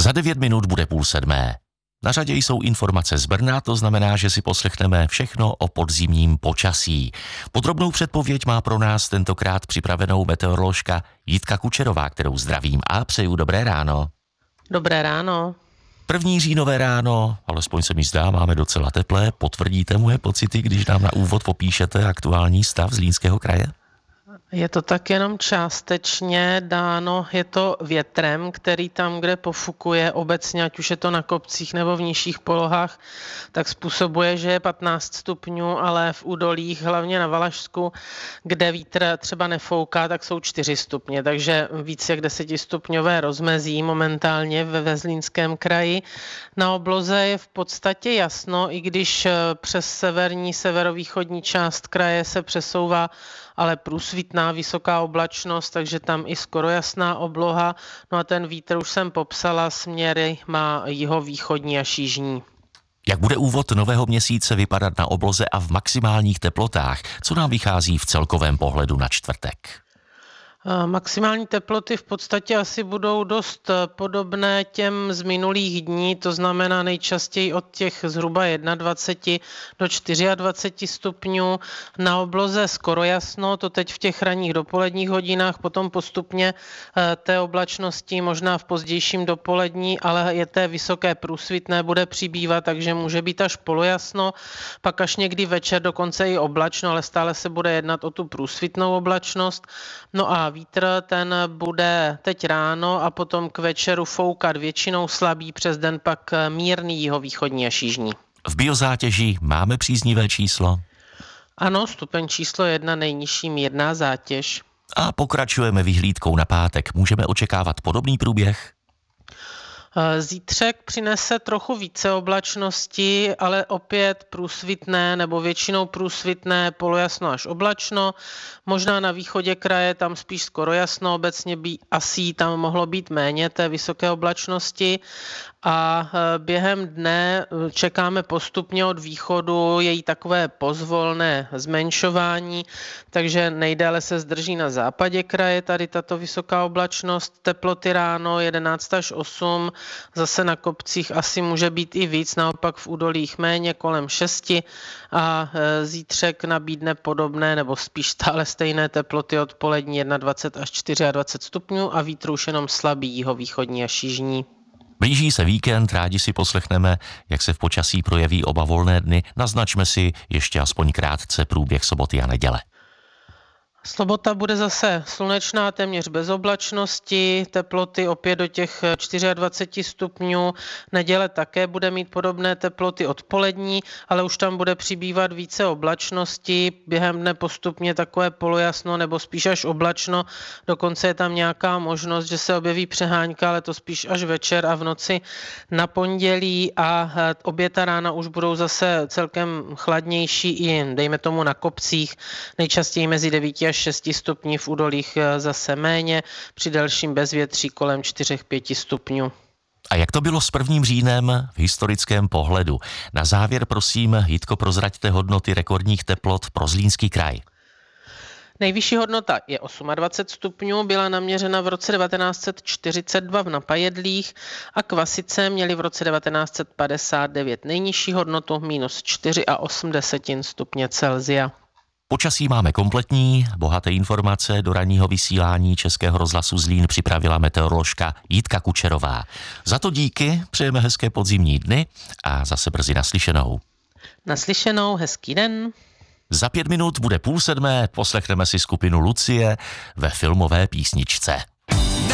Za 9 minut bude 6:30. Na řadě jsou informace z Brna, to znamená, že si poslechneme všechno o podzimním počasí. Podrobnou předpověď má pro nás tentokrát připravenou meteoroložka Jitka Kučerová, kterou zdravím a přeju dobré ráno. Dobré ráno. 1. říjnové ráno, alespoň se mi zdá, máme docela teplé. Potvrdíte moje pocity, když nám na úvod popíšete aktuální stav Zlínského kraje? Je to tak jenom částečně dáno, je to větrem, který tam, kde pofukuje obecně, ať už je to na kopcích nebo v nižších polohách, tak způsobuje, že je 15 stupňů, ale v údolích, hlavně na Valašsku, kde vítr třeba nefouká, tak jsou 4 stupně, takže víc jak 10stupňové rozmezí momentálně ve Zlínském kraji. Na obloze je v podstatě jasno, i když přes severovýchodní část kraje se přesouvá ale průsvitná vysoká oblačnost, takže tam i skoro jasná obloha. No a ten vítr už jsem popsala, směry má jihovýchodní až jižní. Jak bude úvod nového měsíce vypadat na obloze a v maximálních teplotách? Co nám vychází v celkovém pohledu na čtvrtek? Maximální teploty v podstatě asi budou dost podobné těm z minulých dní, to znamená nejčastěji od těch zhruba 21 do 24 stupňů. Na obloze skoro jasno, to teď v těch ranních dopoledních hodinách, potom postupně té oblačnosti možná v pozdějším dopolední, ale je té vysoké průsvitné bude přibývat, takže může být až polojasno, pak až někdy večer dokonce i oblačno, ale stále se bude jednat o tu průsvitnou oblačnost. No a vítr ten bude teď ráno a potom k večeru foukat většinou slabý, přes den pak mírný jihovýchodní až jižní. V biozátěži máme příznivé číslo? Ano, stupeň číslo 1, nejnižší mírná zátěž. A pokračujeme vyhlídkou na pátek. Můžeme očekávat podobný průběh? Zítřek přinese trochu více oblačnosti, ale opět průsvitné nebo většinou průsvitné, polojasno až oblačno. Možná na východě kraje tam spíš skoro jasno, obecně by asi tam mohlo být méně té vysoké oblačnosti. A během dne čekáme postupně od východu její takové pozvolné zmenšování, takže nejdéle se zdrží na západě kraje tady tato vysoká oblačnost. Teploty ráno 11 až 8, zase na kopcích asi může být i víc, naopak v údolích méně, kolem 6 a zítřek nabídne podobné nebo spíš stále stejné teploty odpolední 21 až 24 stupňů a vítr už jenom slabý jihovýchodní až jižní. Blíží se víkend, rádi si poslechneme, jak se v počasí projeví oba volné dny. Naznačme si ještě aspoň krátce průběh soboty a neděle. Sobota bude zase slunečná, téměř bez oblačnosti, teploty opět do těch 24 stupňů. Neděle také bude mít podobné teploty odpolední, ale už tam bude přibývat více oblačnosti. Během dne postupně takové polojasno nebo spíš až oblačno. Dokonce je tam nějaká možnost, že se objeví přehánka, ale to spíš až večer a v noci na pondělí a obě ta rána už budou zase celkem chladnější i dejme tomu na kopcích, nejčastěji mezi 9 až 6 stupní, v údolích zase méně, při delším bezvětří kolem 4-5 stupňů. A jak to bylo s 1. říjnem v historickém pohledu? Na závěr prosím, Jitko, prozraďte hodnoty rekordních teplot pro Zlínský kraj. Nejvyšší hodnota je 28 stupňů, byla naměřena v roce 1942 v Napajedlích a Kvasice měly v roce 1959 nejnižší hodnotu -4,8 stupně Celsia. Počasí máme kompletní, bohaté informace do ranního vysílání Českého rozhlasu Zlín připravila meteoroložka Jitka Kučerová. Za to díky, přejeme hezké podzimní dny a zase brzy naslyšenou. Naslyšenou, hezký den. Za 5 minut bude 6:30, poslechneme si skupinu Lucie ve filmové písničce.